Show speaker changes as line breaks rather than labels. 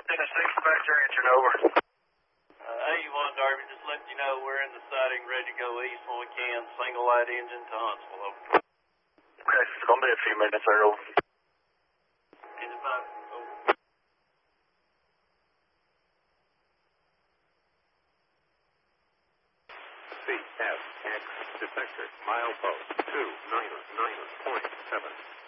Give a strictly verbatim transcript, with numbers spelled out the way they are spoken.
Tennessee, factory engine over.
Uh, A one Darby, just letting you know we're in the siding, ready to go east when we can. Single light engine to Huntsville, over.
Okay, it's going to be a few minutes there, over.
Engine five, over.
C S X detector, milepost two nine nine point seven.